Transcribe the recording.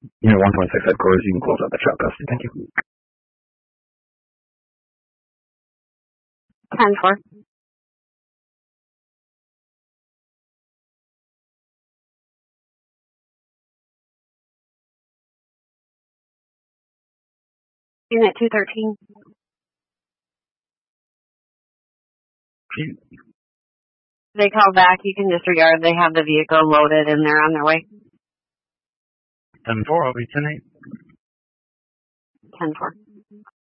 Unit 126 headquarters, you can close out the shop custody. Thank you. 10-4. Unit 213. They call back. You can disregard. They have the vehicle loaded and they're on their way. 10-4, I'll be 10-8. 10-4.